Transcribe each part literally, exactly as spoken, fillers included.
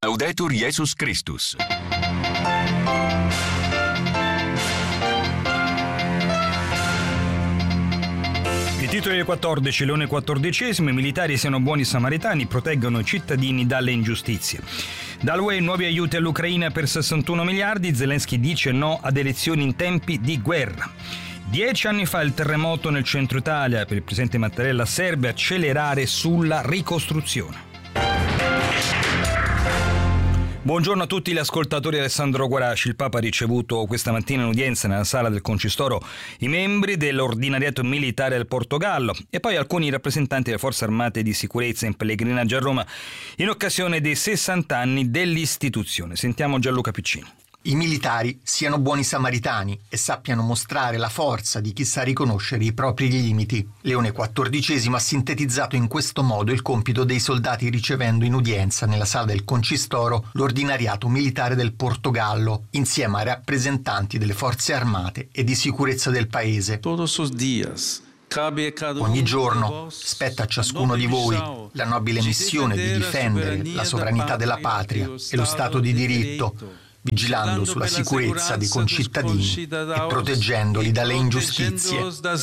Laudetur Jesus Christus. I titoli del quattordici, Leone quattordicesimo, i militari siano buoni samaritani, proteggono i cittadini dalle ingiustizie. Dall'U E nuovi aiuti all'Ucraina per sessantuno miliardi, Zelensky dice no ad elezioni in tempi di guerra. Dieci anni fa il terremoto nel centro Italia, per il presidente Mattarella serve accelerare sulla ricostruzione. Buongiorno a tutti gli ascoltatori. Alessandro Guaraci. Il Papa ha ricevuto questa mattina in udienza nella sala del Concistoro i membri dell'ordinariato militare del Portogallo e poi alcuni rappresentanti delle forze armate di sicurezza in pellegrinaggio a Roma in occasione dei sessanta anni dell'istituzione. Sentiamo Gianluca Piccini. I militari siano buoni samaritani e sappiano mostrare la forza di chi sa riconoscere i propri limiti. Leone quattordicesimo ha sintetizzato in questo modo il compito dei soldati ricevendo in udienza nella sala del Concistoro l'ordinariato militare del Portogallo, insieme ai rappresentanti delle forze armate e di sicurezza del paese. Ogni giorno spetta a ciascuno di voi la nobile missione di difendere la sovranità della patria e lo Stato di diritto, vigilando sulla sicurezza dei concittadini e proteggendoli dalle ingiustizie.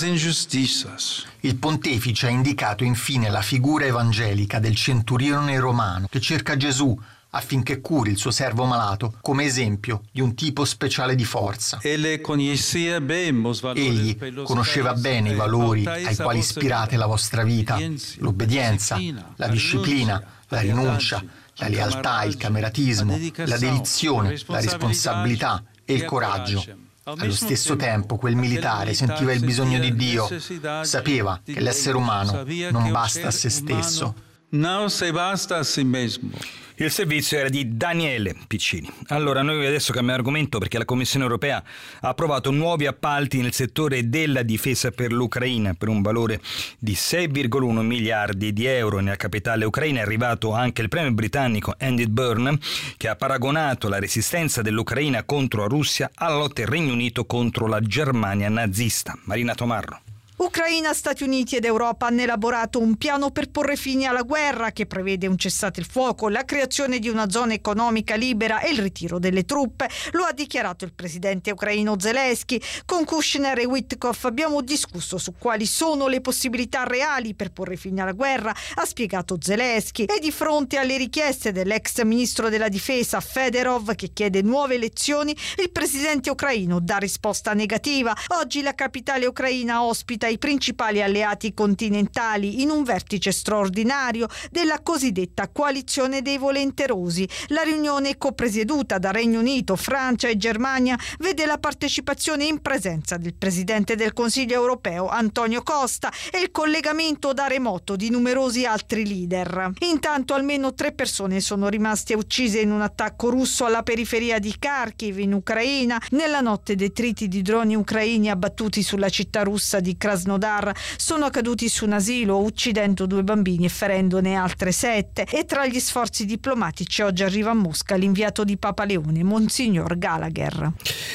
Il pontefice ha indicato infine la figura evangelica del centurione romano che cerca Gesù affinché curi il suo servo malato come esempio di un tipo speciale di forza. Egli conosceva bene i valori ai quali ispirate la vostra vita, l'obbedienza, la disciplina, la rinuncia, la lealtà, il cameratismo, la dedizione, la responsabilità e il coraggio. Allo stesso tempo quel militare sentiva il bisogno di Dio, sapeva che l'essere umano non basta a se stesso. Il servizio era di Daniele Piccini. Allora, noi adesso cambiamo argomento perché la Commissione europea ha approvato nuovi appalti nel settore della difesa per l'Ucraina per un valore di sei virgola uno miliardi di euro. Nella capitale ucraina è arrivato anche il premio britannico Andy Byrne, che ha paragonato la resistenza dell'Ucraina contro la Russia alla lotta del Regno Unito contro la Germania nazista. Marina Tomarro. Ucraina, Stati Uniti ed Europa hanno elaborato un piano per porre fine alla guerra che prevede un cessate il fuoco, la creazione di una zona economica libera e il ritiro delle truppe. Lo ha dichiarato il presidente ucraino Zelensky. Con Kushner e Witkoff abbiamo discusso su quali sono le possibilità reali per porre fine alla guerra, ha spiegato Zelensky. E di fronte alle richieste dell'ex ministro della difesa Fedorov, che chiede nuove elezioni, il presidente ucraino dà risposta negativa. Oggi la capitale ucraina ospita i principali alleati continentali in un vertice straordinario della cosiddetta coalizione dei volenterosi. La riunione, copresieduta da Regno Unito, Francia e Germania, vede la partecipazione in presenza del presidente del Consiglio europeo Antonio Costa e il collegamento da remoto di numerosi altri leader. Intanto almeno tre persone sono rimaste uccise in un attacco russo alla periferia di Kharkiv in Ucraina nella notte. Detriti di droni ucraini abbattuti sulla città russa di Krasnodar sono caduti su un asilo, uccidendo due bambini e ferendone altre sette. E tra gli sforzi diplomatici oggi arriva a Mosca l'inviato di Papa Leone, Monsignor Gallagher.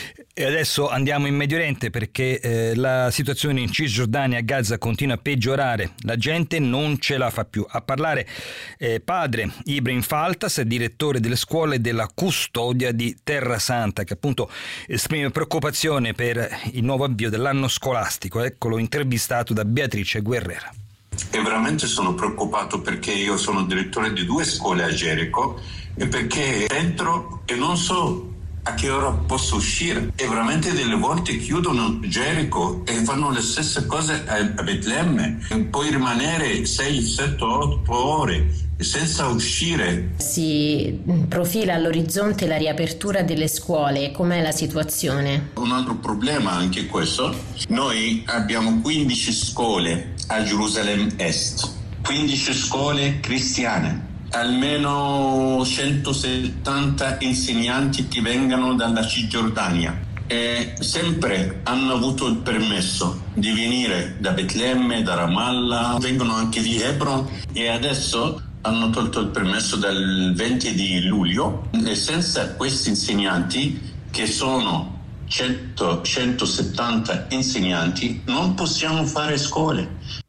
E adesso andiamo in Medio Oriente perché eh, la situazione in Cisgiordania e a Gaza continua a peggiorare. La gente non ce la fa più. A parlare eh, padre Ibrahim Faltas, direttore delle scuole della custodia di Terra Santa, che appunto esprime preoccupazione per il nuovo avvio dell'anno scolastico. Eccolo intervistato da Beatrice Guerrera. E veramente sono preoccupato perché io sono direttore di due scuole a Gerico e perché entro e non so a che ora posso uscire, e veramente delle volte chiudono Gerico e fanno le stesse cose a Betlemme, e puoi rimanere sei, sette, otto ore senza uscire. Si profila all'orizzonte la riapertura delle scuole. Com'è la situazione? Un altro problema anche questo: noi abbiamo quindici scuole a Gerusalemme Est, quindici scuole cristiane, almeno centosettanta insegnanti che vengono dalla Cisgiordania e sempre hanno avuto il permesso di venire da Betlemme, da Ramallah, vengono anche di Hebron, e adesso hanno tolto il permesso dal venti di luglio, e senza questi insegnanti, che sono cento, centosettanta insegnanti, non possiamo fare scuole.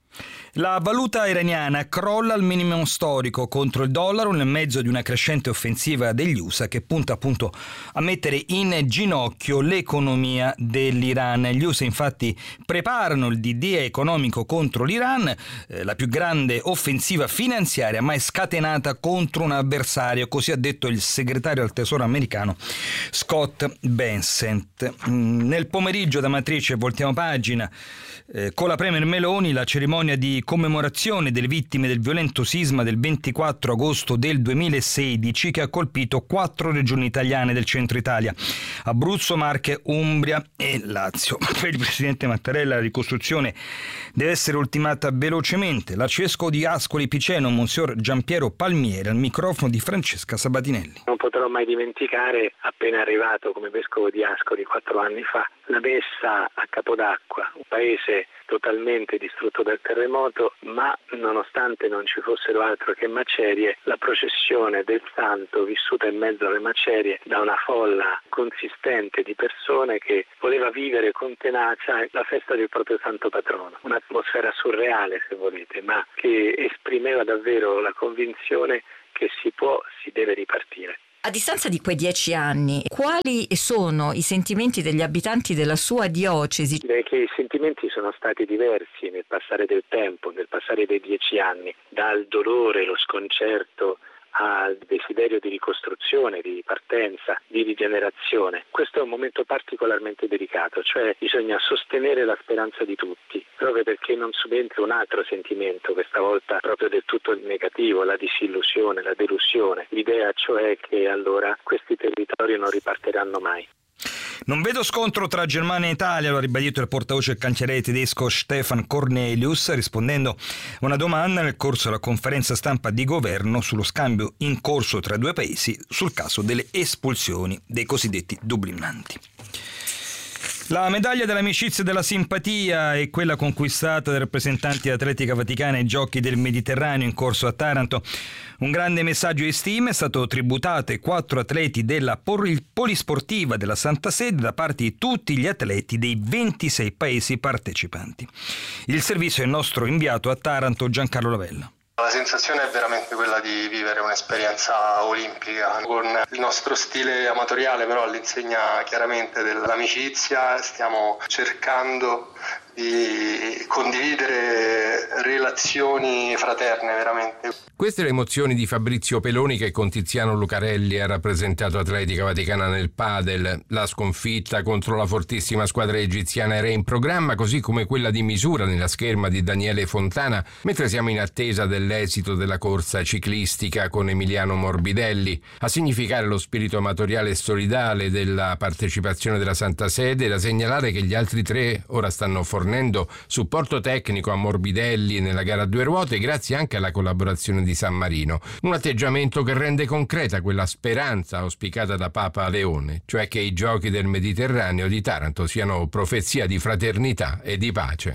La valuta iraniana crolla al minimo storico contro il dollaro nel mezzo di una crescente offensiva degli U S A che punta appunto a mettere in ginocchio l'economia dell'Iran. Gli U S A infatti preparano il D D A economico contro l'Iran, eh, la più grande offensiva finanziaria mai scatenata contro un avversario, così ha detto il segretario al Tesoro americano Scott Bessent. Mm, nel pomeriggio da Matrice voltiamo pagina eh, con la Premier Meloni, la cerimonia di commemorazione delle vittime del violento sisma del ventiquattro agosto del duemilasedici che ha colpito quattro regioni italiane del centro Italia: Abruzzo, Marche, Umbria e Lazio. Per il presidente Mattarella la ricostruzione deve essere ultimata velocemente. L'arcivescovo di Ascoli Piceno, Monsignor Giampiero Palmieri, al microfono di Francesca Sabatinelli. Non potrò mai dimenticare, appena arrivato come vescovo di Ascoli quattro anni fa, la messa a Capodacqua, un paese totalmente distrutto dal terremoto, ma nonostante non ci fossero altro che macerie, la processione del santo vissuta in mezzo alle macerie da una folla consistente di persone che voleva vivere con tenacia la festa del proprio santo patrono. Un'atmosfera surreale, se volete, ma che esprimeva davvero la convinzione che si può, si deve ripartire. A distanza di quei dieci anni, quali sono i sentimenti degli abitanti della sua diocesi? Direi che i sentimenti sono stati diversi nel passare del tempo, nel passare dei dieci anni, dal dolore, lo sconcerto, al desiderio di ricostruzione, di partenza, di rigenerazione. Questo è un momento particolarmente delicato, cioè bisogna sostenere la speranza di tutti, proprio perché non subentra un altro sentimento, questa volta proprio del tutto negativo, la disillusione, la delusione, l'idea cioè che allora questi territori non ripartiranno mai. Non vedo scontro tra Germania e Italia, lo ha ribadito il portavoce del cancelliere tedesco Stefan Cornelius, rispondendo a una domanda nel corso della conferenza stampa di governo sullo scambio in corso tra i due paesi sul caso delle espulsioni dei cosiddetti dublinanti. La medaglia dell'amicizia e della simpatia è quella conquistata dai rappresentanti dell'Atletica Vaticana ai Giochi del Mediterraneo in corso a Taranto. Un grande messaggio di stima è stato tributato ai quattro atleti della polisportiva della Santa Sede da parte di tutti gli atleti dei ventisei paesi partecipanti. Il servizio è il nostro inviato a Taranto Giancarlo Lavella. La sensazione è veramente quella di vivere un'esperienza olimpica con il nostro stile amatoriale, però all'insegna chiaramente dell'amicizia. Stiamo cercando di condividere relazioni fraterne veramente. Queste le emozioni di Fabrizio Peloni che con Tiziano Lucarelli ha rappresentato Atletica Vaticana nel padel. La sconfitta contro la fortissima squadra egiziana era in programma, così come quella di misura nella scherma di Daniele Fontana, mentre siamo in attesa dell'esito della corsa ciclistica con Emiliano Morbidelli. A significare lo spirito amatoriale e solidale della partecipazione della Santa Sede, da segnalare che gli altri tre ora stanno fornendo supporto tecnico a Morbidelli nella gara a due ruote, grazie anche alla collaborazione di San Marino. Un atteggiamento che rende concreta quella speranza auspicata da Papa Leone, cioè che i Giochi del Mediterraneo di Taranto siano profezia di fraternità e di pace.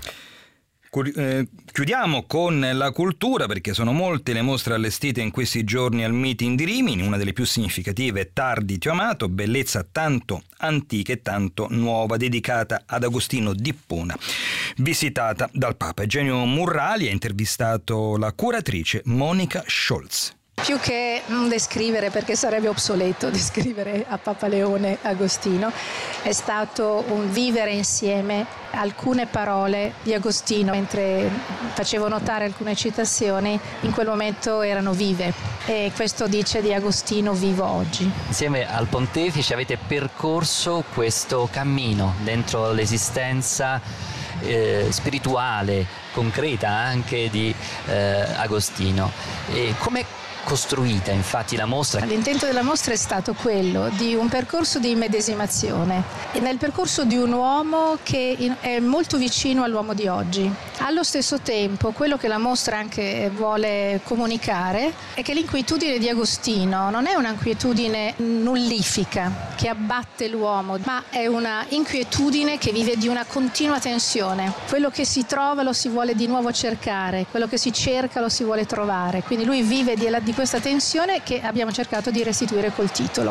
Chiudiamo con la cultura, perché sono molte le mostre allestite in questi giorni al Meeting di Rimini. Una delle più significative è Tardi ti ho amato, bellezza tanto antica e tanto nuova, dedicata ad Agostino d'Ippona, visitata dal Papa. Eugenio Murrali ha intervistato la curatrice Monica Scholz. Più che non descrivere, perché sarebbe obsoleto descrivere a Papa Leone Agostino, è stato un vivere insieme alcune parole di Agostino. Mentre facevo notare alcune citazioni, in quel momento erano vive, e questo dice di Agostino vivo oggi. Insieme al Pontefice avete percorso questo cammino dentro l'esistenza eh, spirituale, concreta anche di eh, Agostino. E come costruita infatti la mostra? L'intento della mostra è stato quello di un percorso di immedesimazione, e nel percorso di un uomo che è molto vicino all'uomo di oggi. Allo stesso tempo, quello che la mostra anche vuole comunicare è che l'inquietudine di Agostino non è un'inquietudine nullifica che abbatte l'uomo, ma è una inquietudine che vive di una continua tensione. Quello che si trova lo si vuole di nuovo cercare, quello che si cerca lo si vuole trovare. Quindi lui vive di, di questa tensione che abbiamo cercato di restituire col titolo.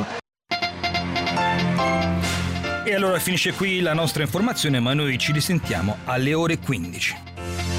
E allora finisce qui la nostra informazione, ma noi ci risentiamo alle ore quindici.